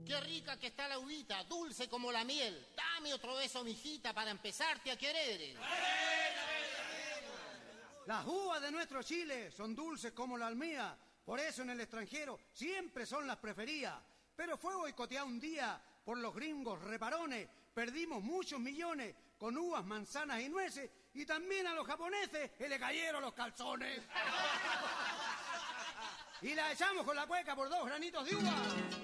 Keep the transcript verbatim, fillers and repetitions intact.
Qué rica que está la uvita, dulce como la miel. Dame otro beso, mijita, para empezarte a querer. Las uvas de nuestro Chile son dulces como la almía, por eso en el extranjero siempre son las preferidas. Pero fue boicoteado un día por los gringos reparones, perdimos muchos millones con uvas, manzanas y nueces, y también a los japoneses se le cayeron los calzones. Y la echamos con la cueca por dos granitos de uva.